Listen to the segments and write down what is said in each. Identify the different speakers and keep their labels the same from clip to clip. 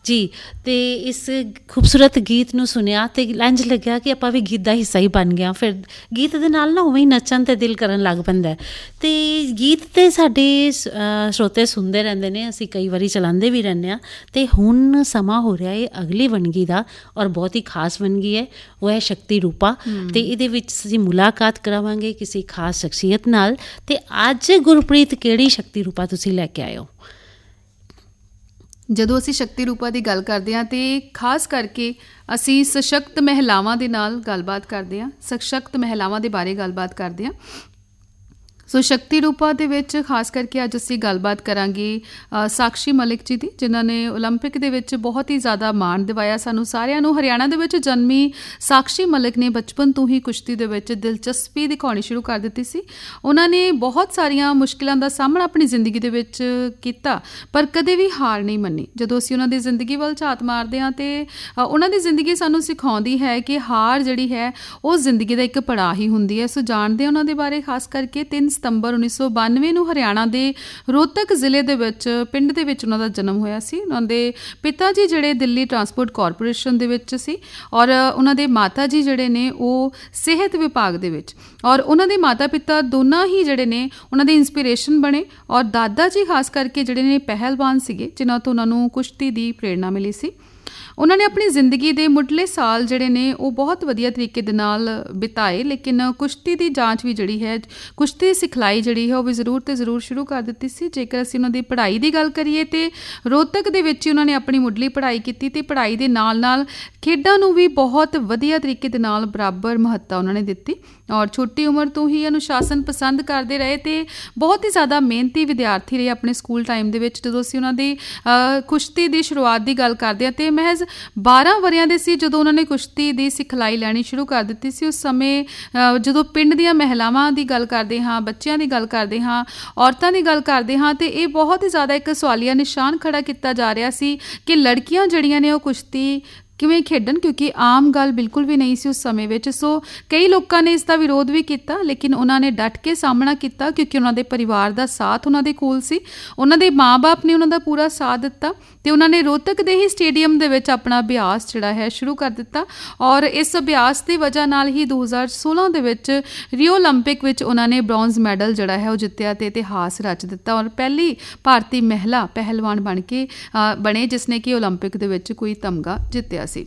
Speaker 1: ਜੀ। ਅਤੇ ਇਸ ਖੂਬਸੂਰਤ ਗੀਤ ਨੂੰ ਸੁਣਿਆ ਅਤੇ ਇੰਝ ਲੱਗਿਆ ਕਿ ਆਪਾਂ ਵੀ ਗੀਤ ਦਾ ਹਿੱਸਾ ਹੀ ਬਣ ਗਿਆ। ਫਿਰ ਗੀਤ ਦੇ ਨਾਲ ਨਾ ਉਵੇਂ ਹੀ ਨੱਚਣ 'ਤੇ ਦਿਲ ਕਰਨ ਲੱਗ ਪੈਂਦਾ। ਅਤੇ ਗੀਤ ਤਾਂ ਸਾਡੇ ਸਰੋਤੇ ਸੁਣਦੇ ਰਹਿੰਦੇ ਨੇ, ਅਸੀਂ ਕਈ ਵਾਰੀ ਚਲਾਉਂਦੇ ਵੀ ਰਹਿੰਦੇ ਹਾਂ। ਅਤੇ ਹੁਣ ਸਮਾਂ ਹੋ ਰਿਹਾ ਹੈ ਅਗਲੀ ਵੰਨਗੀ ਦਾ, ਔਰ ਬਹੁਤ ਹੀ ਖਾਸ ਵੰਨਗੀ ਹੈ, ਉਹ ਹੈ ਸ਼ਕਤੀ ਰੂਪਾ। ਅਤੇ ਇਹਦੇ ਵਿੱਚ ਅਸੀਂ ਮੁਲਾਕਾਤ ਕਰਾਵਾਂਗੇ ਕਿਸੇ ਖਾਸ ਸ਼ਖਸੀਅਤ ਨਾਲ। ਅਤੇ ਅੱਜ ਗੁਰਪ੍ਰੀਤ ਕਿਹੜੀ ਸ਼ਕਤੀ ਰੂਪਾ ਤੁਸੀਂ ਲੈ ਕੇ ਆਏ ਹੋ?
Speaker 2: ਜਦੋਂ ਅਸੀਂ ਸ਼ਕਤੀ ਰੂਪਾ ਦੀ ਗੱਲ ਕਰਦੇ ਹਾਂ ਤਾਂ ਖਾਸ ਕਰਕੇ ਅਸੀਂ ਸਸ਼ਕਤ ਮਹਿਲਾਵਾਂ ਦੇ ਨਾਲ ਗੱਲਬਾਤ ਕਰਦੇ ਹਾਂ, ਸਸ਼ਕਤ ਮਹਿਲਾਵਾਂ ਦੇ ਬਾਰੇ ਗੱਲਬਾਤ ਕਰਦੇ ਹਾਂ। ਸੋ ਸ਼ਕਤੀ ਰੂਪਾ ਦੇ ਵਿੱਚ ਖਾਸ ਕਰਕੇ ਅੱਜ ਅਸੀਂ ਗੱਲਬਾਤ ਕਰਾਂਗੇ ਸਾਕਸ਼ੀ ਮਲਿਕ ਜੀ ਦੀ, ਜਿਨ੍ਹਾਂ ਨੇ ਓਲੰਪਿਕ ਦੇ ਵਿੱਚ ਬਹੁਤ ਹੀ ਜ਼ਿਆਦਾ ਮਾਣ ਦਿਵਾਇਆ ਸਾਨੂੰ ਸਾਰਿਆਂ ਨੂੰ। ਹਰਿਆਣਾ ਦੇ ਵਿੱਚ ਜਨਮੀ ਸਾਕਸ਼ੀ ਮਲਿਕ ਨੇ ਬਚਪਨ ਤੋਂ ਹੀ ਕੁਸ਼ਤੀ ਦੇ ਵਿੱਚ ਦਿਲਚਸਪੀ ਦਿਖਾਉਣੀ ਸ਼ੁਰੂ ਕਰ ਦਿੱਤੀ ਸੀ। ਉਹਨਾਂ ਨੇ ਬਹੁਤ ਸਾਰੀਆਂ ਮੁਸ਼ਕਿਲਾਂ ਦਾ ਸਾਹਮਣਾ ਆਪਣੀ ਜ਼ਿੰਦਗੀ ਦੇ ਵਿੱਚ ਕੀਤਾ, ਪਰ ਕਦੇ ਵੀ ਹਾਰ ਨਹੀਂ ਮੰਨੀ। ਜਦੋਂ ਅਸੀਂ ਉਹਨਾਂ ਦੀ ਜ਼ਿੰਦਗੀ ਵੱਲ ਝਾਤ ਮਾਰਦੇ ਹਾਂ ਤਾਂ ਉਹਨਾਂ ਦੀ ਜ਼ਿੰਦਗੀ ਸਾਨੂੰ ਸਿਖਾਉਂਦੀ ਹੈ ਕਿ ਹਾਰ ਜਿਹੜੀ ਹੈ ਉਹ ਜ਼ਿੰਦਗੀ ਦਾ ਇੱਕ ਪੜਾਅ ਹੀ ਹੁੰਦੀ ਹੈ। ਸੋ ਜਾਣਦੇ ਹਾਂ ਉਹਨਾਂ ਦੇ ਬਾਰੇ। ਖਾਸ ਕਰਕੇ 3 ਸਤੰਬਰ 1992 ਨੂੰ ਹਰਿਆਣਾ ਦੇ ਰੋਹਤਕ ਜ਼ਿਲ੍ਹੇ ਦੇ ਵਿੱਚ ਪਿੰਡ ਦੇ ਵਿੱਚ ਉਹਨਾਂ ਦਾ ਜਨਮ ਹੋਇਆ ਸੀ। ਉਹਨਾਂ ਦੇ ਪਿਤਾ ਜੀ ਜਿਹੜੇ ਦਿੱਲੀ ਟਰਾਂਸਪੋਰਟ ਕਾਰਪੋਰੇਸ਼ਨ ਦੇ ਵਿੱਚ ਸੀ, ਔਰ ਉਹਨਾਂ ਦੇ ਮਾਤਾ ਜੀ ਜਿਹੜੇ ਨੇ ਉਹ ਸਿਹਤ ਵਿਭਾਗ ਦੇ ਵਿੱਚ, ਔਰ ਉਹਨਾਂ ਦੇ ਮਾਤਾ ਪਿਤਾ ਦੋਨਾਂ ਹੀ ਜਿਹੜੇ ਨੇ ਉਹਨਾਂ ਦੇ ਇੰਸਪੀਰੇਸ਼ਨ ਬਣੇ। ਔਰ ਦਾਦਾ ਜੀ ਖਾਸ ਕਰਕੇ ਜਿਹੜੇ ਨੇ ਪਹਿਲਵਾਨ ਸੀਗੇ, ਜਿਨ੍ਹਾਂ ਤੋਂ ਉਹਨਾਂ ਨੂੰ ਕੁਸ਼ਤੀ ਦੀ ਪ੍ਰੇਰਨਾ ਮਿਲੀ ਸੀ। ਉਹਨਾਂ ਨੇ ਆਪਣੀ ਜ਼ਿੰਦਗੀ ਦੇ ਮੁੱਢਲੇ ਸਾਲ ਜਿਹੜੇ ਨੇ ਉਹ ਬਹੁਤ ਵਧੀਆ ਤਰੀਕੇ ਦੇ ਨਾਲ ਬਿਤਾਏ, ਲੇਕਿਨ ਕੁਸ਼ਤੀ ਦੀ ਜਾਂਚ ਵੀ ਜਿਹੜੀ ਹੈ, ਕੁਸ਼ਤੀ ਦੀ ਸਿਖਲਾਈ ਜਿਹੜੀ ਹੈ ਉਹ ਵੀ ਜ਼ਰੂਰ ਤੇ ਜ਼ਰੂਰ ਸ਼ੁਰੂ ਕਰ ਦਿੱਤੀ ਸੀ। ਜੇਕਰ ਅਸੀਂ ਉਹਨਾਂ ਦੀ ਪੜ੍ਹਾਈ ਦੀ ਗੱਲ ਕਰੀਏ ਤਾਂ ਰੋਹਤਕ ਦੇ ਵਿੱਚ ਹੀ ਉਹਨਾਂ ਨੇ ਆਪਣੀ ਮੁੱਢਲੀ ਪੜ੍ਹਾਈ ਕੀਤੀ, ਅਤੇ ਪੜ੍ਹਾਈ ਦੇ ਨਾਲ ਨਾਲ ਖੇਡਾਂ ਨੂੰ ਵੀ ਬਹੁਤ ਵਧੀਆ ਤਰੀਕੇ ਦੇ ਨਾਲ ਬਰਾਬਰ ਮਹੱਤਤਾ ਉਹਨਾਂ ਨੇ ਦਿੱਤੀ। ਔਰ ਛੋਟੀ ਉਮਰ ਤੋਂ ਹੀ ਅਨੁਸ਼ਾਸਨ ਪਸੰਦ ਕਰਦੇ ਰਹੇ ਅਤੇ ਬਹੁਤ ਹੀ ਜ਼ਿਆਦਾ ਮਿਹਨਤੀ ਵਿਦਿਆਰਥੀ ਰਹੇ ਆਪਣੇ ਸਕੂਲ ਟਾਈਮ ਦੇ ਵਿੱਚ। ਜਦੋਂ ਅਸੀਂ ਉਹਨਾਂ ਦੀ ਕੁਸ਼ਤੀ ਦੀ ਸ਼ੁਰੂਆਤ ਦੀ ਗੱਲ ਕਰਦੇ ਹਾਂ ਤਾਂ ਮਹਿਜ਼ 12 ਵਰ੍ਹਿਆਂ ਦੇ ਸੀ ਜਦੋਂ ਉਹਨਾਂ ਨੇ ਕੁਸ਼ਤੀ ਦੀ ਸਿਖਲਾਈ ਲੈਣੀ ਸ਼ੁਰੂ ਕਰ ਦਿੱਤੀ ਸੀ। ਉਸ ਸਮੇਂ ਜਦੋਂ ਪਿੰਡ ਦੀਆਂ ਮਹਿਲਾਵਾਂ ਦੀ ਗੱਲ ਕਰਦੇ ਹਾਂ, ਬੱਚਿਆਂ ਦੀ ਗੱਲ ਕਰਦੇ ਹਾਂ, ਔਰਤਾਂ ਦੀ ਗੱਲ ਕਰਦੇ ਹਾਂ, ਤਾਂ ਇਹ ਬਹੁਤ ਹੀ ਜ਼ਿਆਦਾ ਇੱਕ ਸਵਾਲੀਆ ਨਿਸ਼ਾਨ ਖੜਾ ਕੀਤਾ ਜਾ ਰਿਹਾ ਸੀ ਕਿ ਲੜਕੀਆਂ ਜਿਹੜੀਆਂ ਨੇ ਉਹ ਕੁਸ਼ਤੀ ਕਿਵੇਂ ਖੇਡਣ, ਕਿਉਂਕਿ ਆਮ ਗੱਲ ਬਿਲਕੁਲ ਵੀ ਨਹੀਂ ਸੀ ਉਸ ਸਮੇਂ ਵਿੱਚ। ਸੋ ਕਈ ਲੋਕਾਂ ਨੇ ਇਸ ਦਾ ਵਿਰੋਧ ਵੀ ਕੀਤਾ, ਲੇਕਿਨ ਉਹਨਾਂ ਨੇ ਡਟ ਕੇ ਸਾਹਮਣਾ ਕੀਤਾ, ਕਿਉਂਕਿ ਉਹਨਾਂ ਦੇ ਪਰਿਵਾਰ ਦਾ ਸਾਥ ਉਹਨਾਂ ਦੇ ਕੋਲ ਸੀ। ਉਹਨਾਂ ਦੇ ਮਾਂ-ਬਾਪ ਨੇ ਉਹਨਾਂ ਦਾ ਪੂਰਾ ਸਾਥ ਦਿੱਤਾ ਅਤੇ ਉਹਨਾਂ ਨੇ ਰੋਹਤਕ ਦੇ ਹੀ ਸਟੇਡੀਅਮ ਦੇ ਵਿੱਚ ਆਪਣਾ ਅਭਿਆਸ ਜਿਹੜਾ ਹੈ ਸ਼ੁਰੂ ਕਰ ਦਿੱਤਾ। ਔਰ ਇਸ ਅਭਿਆਸ ਦੀ ਵਜ੍ਹਾ ਨਾਲ ਹੀ 2016 ਦੇ ਵਿੱਚ ਰੀਓ ਓਲੰਪਿਕ ਵਿੱਚ ਉਹਨਾਂ ਨੇ ਬ੍ਰੌਂਜ਼ ਮੈਡਲ ਜਿਹੜਾ ਹੈ ਉਹ ਜਿੱਤਿਆ ਅਤੇ ਇਤਿਹਾਸ ਰਚ ਦਿੱਤਾ, ਔਰ ਪਹਿਲੀ ਭਾਰਤੀ ਮਹਿਲਾ ਪਹਿਲਵਾਨ ਬਣੇ ਜਿਸ ਨੇ ਕਿ ਓਲੰਪਿਕ ਦੇ ਵਿੱਚ ਕੋਈ ਤਮਗਾ ਜਿੱਤਿਆ ਸੀ।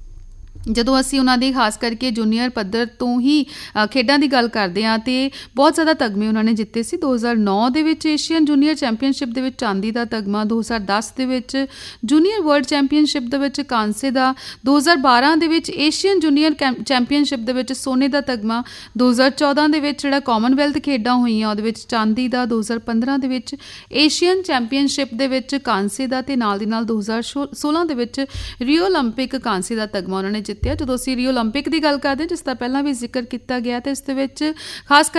Speaker 2: ਜਦੋਂ ਅਸੀਂ ਉਹਨਾਂ ਦੀ ਖਾਸ ਕਰਕੇ ਜੂਨੀਅਰ ਪੱਧਰ ਤੋਂ ਹੀ ਖੇਡਾਂ ਦੀ ਗੱਲ ਕਰਦੇ ਹਾਂ ਤਾਂ ਬਹੁਤ ਜ਼ਿਆਦਾ ਤਗਮੇ ਉਹਨਾਂ ਨੇ ਜਿੱਤੇ ਸੀ। 2009 ਦੇ ਵਿੱਚ ਏਸ਼ੀਅਨ ਜੂਨੀਅਰ ਚੈਂਪੀਅਨਸ਼ਿਪ ਦੇ ਵਿੱਚ ਚਾਂਦੀ ਦਾ ਤਗਮਾ, 2010 ਦੇ ਵਿੱਚ ਜੂਨੀਅਰ ਵਰਲਡ ਚੈਂਪੀਅਨਸ਼ਿਪ ਦੇ ਵਿੱਚ ਕਾਂਸੇ ਦਾ, 2012 ਦੇ ਵਿੱਚ ਏਸ਼ੀਅਨ ਜੂਨੀਅਰ ਚੈਂਪੀਅਨਸ਼ਿਪ ਦੇ ਵਿੱਚ ਸੋਨੇ ਦਾ ਤਗਮਾ, 2014 ਦੇ ਵਿੱਚ ਜਿਹੜਾ ਕਾਮਨਵੈਲਥ ਖੇਡਾਂ ਹੋਈਆਂ ਉਹਦੇ ਵਿੱਚ ਚਾਂਦੀ ਦਾ, 2015 ਦੇ ਵਿੱਚ ਏਸ਼ੀਅਨ ਚੈਂਪੀਅਨਸ਼ਿਪ ਦੇ ਵਿੱਚ ਕਾਂਸੇ ਦਾ, ਅਤੇ ਨਾਲ ਦੀ ਨਾਲ 2016 ਦੇ ਵਿੱਚ ਰੀਓ ਓਲੰਪਿਕ ਕਾਂਸੇ ਦਾ ਤਗਮਾ ਉਹਨਾਂ ਨੇ ਜਿੱਤਿਆ। ਜਦੋਂ ਅਸੀਂ ਰੀਓ ਓਲੰਪਿਕ ਦੀ ਗੱਲ ਕਰਦੇ ਹਾਂ, ਜਿਸ ਦਾ ਪਹਿਲਾਂ ਵੀ ਜ਼ਿਕਰ ਕੀਤਾ ਗਿਆ, ਤਾਂ ਇਸ ਦੇ ਵਿੱਚ ਖਾਸ